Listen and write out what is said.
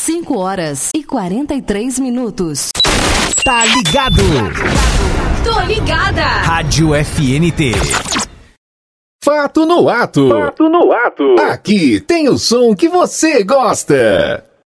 5h43. Tá ligado? Tô ligada! Rádio FNT. Fato no ato. Aqui tem o som que você gosta.